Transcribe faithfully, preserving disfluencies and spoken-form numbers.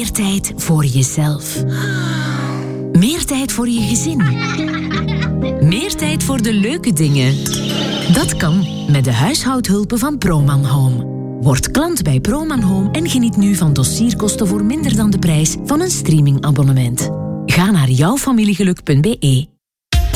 meer tijd voor jezelf. Meer tijd voor je gezin. Meer tijd voor de leuke dingen. Dat kan met de huishoudhulpen van Proman Home. Word klant bij Proman Home en geniet nu van dossierkosten voor minder dan de prijs van een streamingabonnement. Ga naar jouwfamiliegeluk punt be